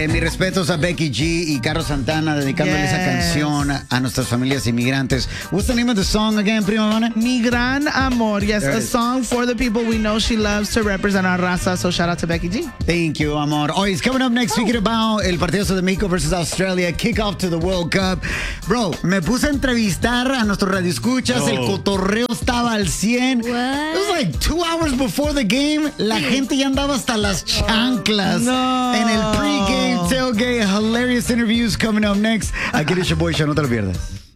Mis respetos a Becky G y Carlos Santana dedicándole esa canción a nuestras familias inmigrantes. What's the name of the song again, Prima Vane? Mi Gran Amor. Yes, a song for the people we know she loves to represent our raza. So shout out to Becky G. Thank you, amor. Oh, it's coming up next. Speaking about el partido de México versus Australia, kickoff to the World Cup. Bro, me puse a entrevistar a nuestros radioescuchas. El cotorreo estaba al 100. It was like 2 hours before the game. La gente ya andaba hasta las chanclas. En el pregame tailgate. Hilarious interviews coming up next. Aquí es your boy show. No te lo pierdas.